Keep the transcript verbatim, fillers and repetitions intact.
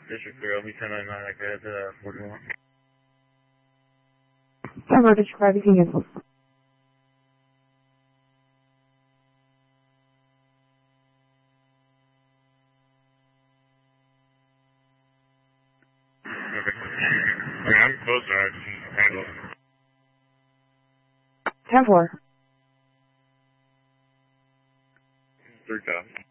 District three, L B ten ninety-nine, I could head to uh, forty-one. Tower District five, you can cancel. Okay. I mean, I'm closer, I can handle it. ten four. Three cops.